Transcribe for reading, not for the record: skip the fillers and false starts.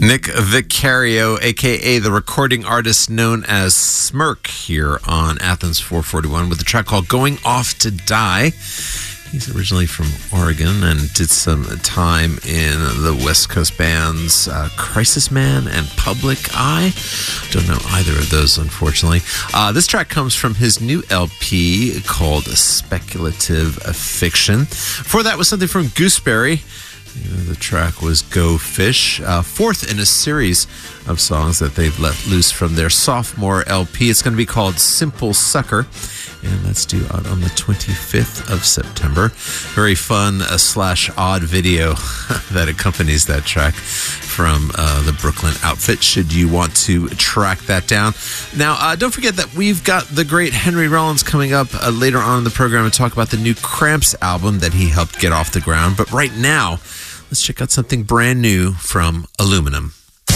Nick Vicario, a.k.a. the recording artist known as Smirk, here on Athens 441 with a track called Going Off to Die. He's originally from Oregon and did some time in the West Coast bands Crisis Man and Public Eye. Don't know either of those, unfortunately. This track comes from his new LP called Speculative Fiction. Before that was something from Gooseberry. The track was Go Fish, fourth in a series of songs that they've let loose from their sophomore LP. It's going to be called Simple Sucker, and that's due out on the 25th of September. Very fun / odd video that accompanies that track from the Brooklyn outfit, should you want to track that down. Now, don't forget that we've got the great Henry Rollins coming up later on in the program to talk about the new Cramps album that he helped get off the ground. But right now, let's check out something brand new from Aluminum.